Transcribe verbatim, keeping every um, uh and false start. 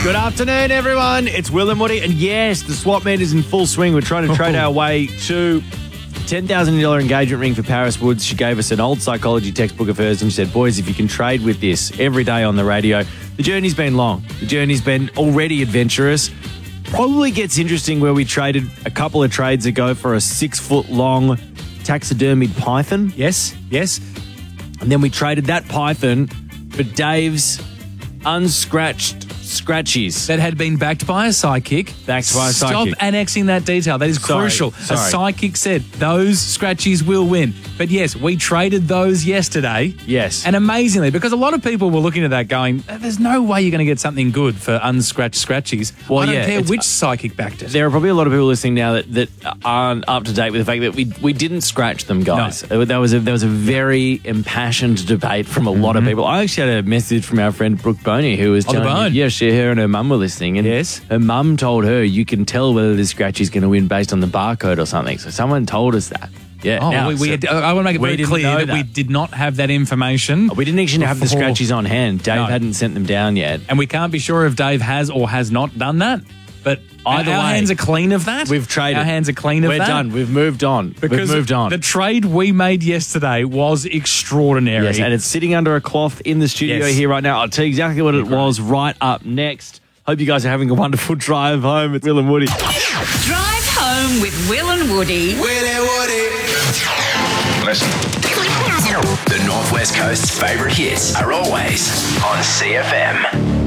Good afternoon, everyone. It's Will and Woody, and yes, the swap meet is in full swing. We're trying to trade our way to ten thousand dollars engagement ring for Paris Woods. She gave us an old psychology textbook of hers and she said, boys, if you can trade with this every day on the radio, the journey's been long. The journey's been already adventurous. Probably gets interesting where we traded a couple of trades ago for a six-foot-long taxidermied python. Yes, yes. And then we traded that python for Dave's unscratched scratchies. That had been backed by a psychic. Backed by a Stop psychic. annexing that detail. That is Sorry, crucial. sorry. A psychic said those scratchies will win. But yes, we traded those yesterday. Yes. And amazingly, because a lot of people were looking at that going, there's no way you're going to get something good for unscratched scratchies. Well, I don't yeah, care it's- which psychic backed it. There are probably a lot of people listening now that, that aren't up to date with the fact that we we didn't scratch them, guys. There was a there was a very impassioned debate from a lot of people. I actually had a message from our friend Brooke Boney who was On the telling bone. me, yeah, she, her and her mum were listening, and Yes. her mum told her you can tell whether the scratchy is going to win based on the barcode or something. So someone told us that. Yeah. Oh, now, we, we so had, I want to make it we very didn't clear know that, we that. did not have that information. we didn't actually have the before. scratchies on hand. Dave No. hadn't sent them down yet. And we can't be sure if Dave has or has not done that. But Either our way, hands are clean of that. We've traded. Our hands are clean of We're that. done. We've moved on. Because We've moved on. the trade we made yesterday was extraordinary. Yes, and it's sitting under a cloth in the studio Yes. here right now. I'll tell you exactly what it was right up next. Hope you guys are having a wonderful drive home with Will and Woody. Drive home with Will and Woody. Will and Woody. Listen. The Northwest Coast's favourite hits are always on C F M.